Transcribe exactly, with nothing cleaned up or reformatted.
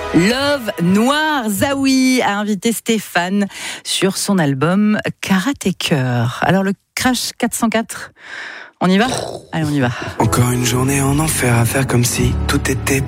Love Noir, Zawi a invité Stéphane sur son album Karaté Cœur. Alors le Crash quatre cent quatre, on y va ? Allez, on y va. Encore une journée en enfer à faire comme si tout était